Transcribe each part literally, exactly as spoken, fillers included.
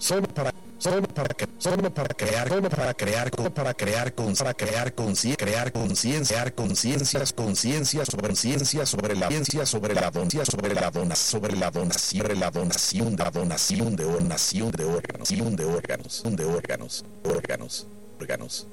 solo para solo para que solo para crear solo para crear solo para crear con para crear conciencia crear conciencia crear conciencias conciencia sobre conciencia sobre la ciencia sobre la donación sobre la donación sobre la donación sobre la donación de la donación de donación de órganos de órganos de órganos órganos órganos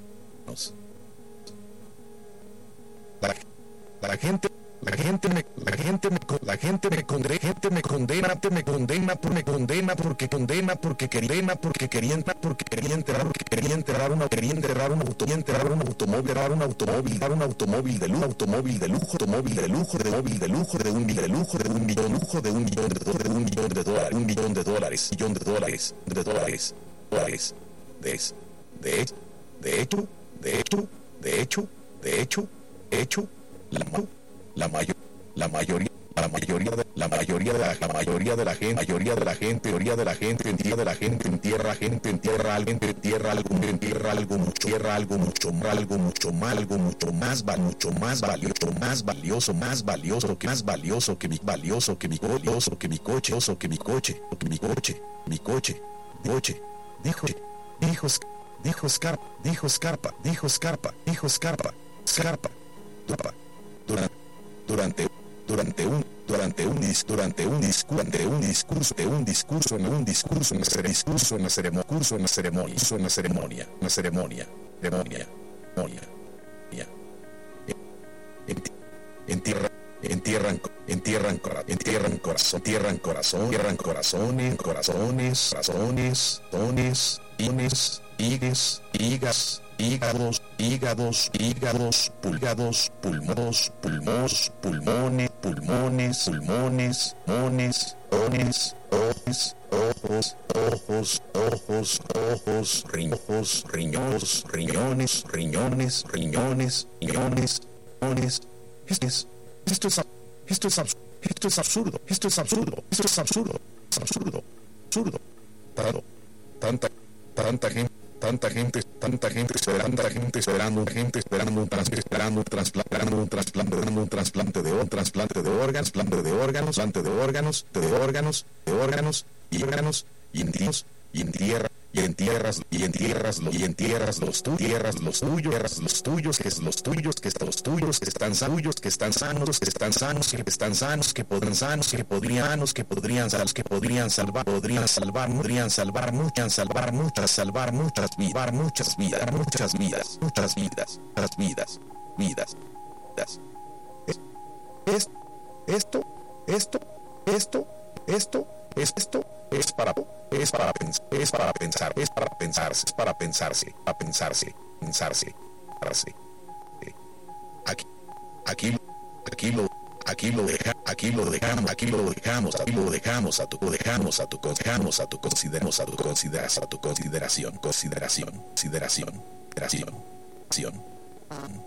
la, la gente La gente me, la gente me, la gente me condena, gente me condena, te me condena, por me condena porque condena, porque condena, porque quería entrar, porque quería enterrar, porque quería enterrar una, quería enterrar un auto, enterrar un automóvil, enterrar un automóvil, dar un automóvil de lujo, automóvil de lujo, automóvil de lujo, de móvil de lujo, de un millón de lujo, de un millón, lujo, de un millón de dólares, de un millón de dólares, un millón de dólares, millón de dólares, de dólares, dólares, de, de, de hecho, de hecho, de hecho, de hecho, hecho, la La, mayor, la mayoría, la mayoría, de, la mayoría de la, la mayoría de la gente, mayoría de la gente, mayoría de la gente, entierra de la gente, entierra gente, entierra algo, entierra algo, entierra algo mucho, entierra algo mucho, algo mucho más, algo mucho más, mucho más valioso, más valioso, más valioso, que más valioso que mi, valioso que mi, valioso que mi coche, oso que mi coche, que mi coche, mi coche, coche, dijo, dijo, dijo Scarpa, dijo Scarpa, dijo Scarpa, dijo Scarpa, Scarpa, Scarpa, durante durante durante un durante un dis, durante un discurso durante un discurso de un discurso en un discurso en un discurso en una ceremonia curso en una ceremonia en una ceremonia una ceremonia ceremonia ceremonia entierran entierran entierran entierran corazón entierran corazón entierran corazones corazones corazones tones ines higues higas hígados, hígados, hígados, pulgados, pulmos, pulmos, pulmones, pulmones, pulmones, mones, ones, ojos, ojos, ojos, ojos, ojos, riños, riñones, riñones, riñones, riñones, riñones, riñones. Esto es, esto es, esto es, esto es absurdo, esto es absurdo, esto es absurdo, es absurdo, absurdo, tanto, tanta, tanta gente. Tanta gente, tanta gente esperando, tanta gente esperando, gente esperando un trasplante, esperando un trasplante, esperando un trasplante, esperando un trasplante de un trasplante de órganos, trasplante de órganos, trasplante de órganos, de órganos, de órganos y órganos y entierras y entierras y entierras y entierras y entierras los tuyos, tierras los tuyos, tierras los tuyos, que es los tuyos, que están los tuyos, que están sanos, que están sanos, que están sanos, que están sanos, que podrían sanos, que podrían, que podrían, que podrían salvar, podrían salvar, podrían salvar muchas, salvar muchas, salvar muchas vidas, muchas vidas, muchas vidas, muchas vidas, muchas vidas, vidas, vidas. Es, esto, esto, esto, esto, es esto, es para, es para pensar, es para pensar, es para pensarse, es para pensarse, para pensarse, pensarse, pensarse. Aquí, aquí, aquí lo, aquí lo deja, aquí lo dejamos, aquí lo dejamos, aquí lo dejamos a tu, lo dejamos a tu, dejamos a tu consideramos a tu consideración, a tu consideración, consideración, consideración, consideración, consideración.